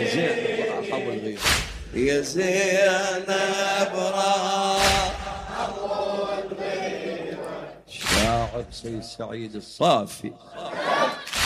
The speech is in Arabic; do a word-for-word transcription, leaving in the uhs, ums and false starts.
زين حب الغير يا زينب راح شاعر سيد سعيد الصافي